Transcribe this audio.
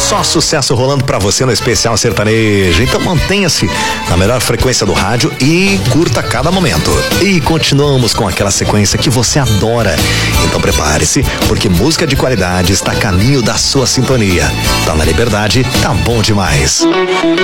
Só sucesso rolando pra você no Especial Sertanejo. Então mantenha-se na melhor frequência do rádio e curta cada momento. E continuamos com aquela sequência que você adora. Então prepare-se, porque música de qualidade está a caminho da sua sintonia. Tá na Liberdade, tá bom demais.